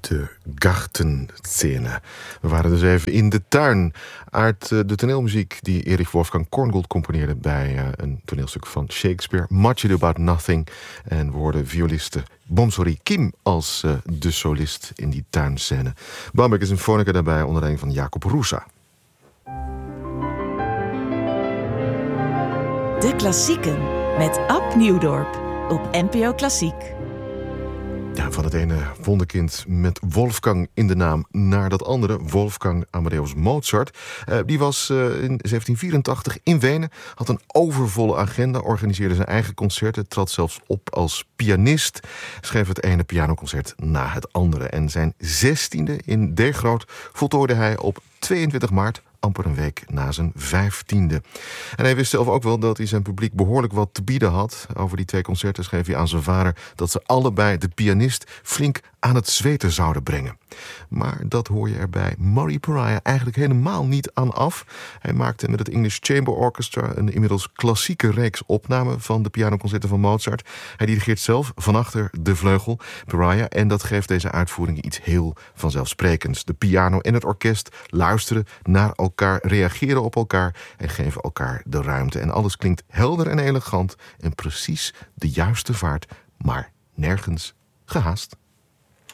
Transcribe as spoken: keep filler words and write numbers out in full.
de Gartenscene. We waren dus even in de tuin uit de toneelmuziek die Erich Wolfgang Korngold componeerde bij uh, een toneelstuk van Shakespeare, Much Ado About Nothing. En we hoorden violiste Bomsori Kim als uh, de solist in die tuinscène. Bamberger Symfonica daarbij onder leiding van Jacob Rusa. De Klassieken met Ab Nieuwdorp op N P O Klassiek. Ja, van het ene wonderkind met Wolfgang in de naam naar dat andere, Wolfgang Amadeus Mozart. Uh, die was uh, in zeventien vierentachtig in Wenen, had een overvolle agenda, organiseerde zijn eigen concerten, trad zelfs op als pianist, schreef het ene pianoconcert na het andere. En zijn zestiende in D-groot voltooide hij op tweeëntwintig maart, amper een week na zijn vijftiende. En hij wist zelf ook wel dat hij zijn publiek behoorlijk wat te bieden had. Over die twee concerten schreef hij aan zijn vader dat ze allebei de pianist flink aan het zweten zouden brengen. Maar dat hoor je er bij Murray Pariah eigenlijk helemaal niet aan af. Hij maakte met het English Chamber Orchestra een inmiddels klassieke reeks opnamen van de pianoconcerten van Mozart. Hij dirigeert zelf van achter de vleugel, Pariah, en dat geeft deze uitvoeringen iets heel vanzelfsprekends. De piano en het orkest luisteren naar elkaar, reageren op elkaar en geven elkaar de ruimte. En alles klinkt helder en elegant en precies de juiste vaart, maar nergens gehaast.